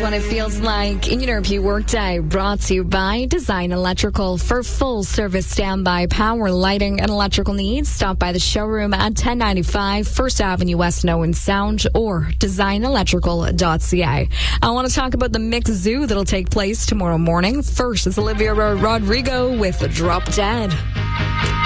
what it feels like in your Interview Workday, brought to you by Design Electrical. For full service standby power, lighting, and electrical needs, stop by the showroom at 1095 First Avenue West, Owen Sound, or designelectrical.ca. I want to talk about the Mix Zoo that'll take place tomorrow morning. First is Olivia Rodrigo with Drop Dead.